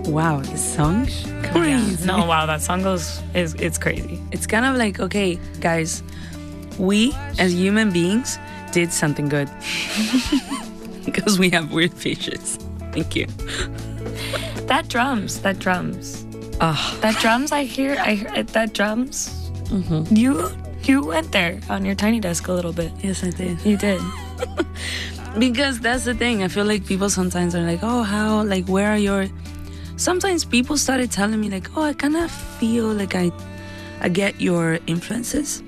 wow, this song crazy. No, wow, that song it's crazy. It's kind of like, okay, guys, we as human beings did something good because we have weird faces. Thank you. That drums. Oh, That drums, I hear that drums. mm-hmm. You went there on your tiny desk a little bit. Yes, I did. You did. Because that's the thing. I feel like people sometimes are like, oh, how, like, where are your... Sometimes people started telling me, like, oh, I kind of feel like I get your influences.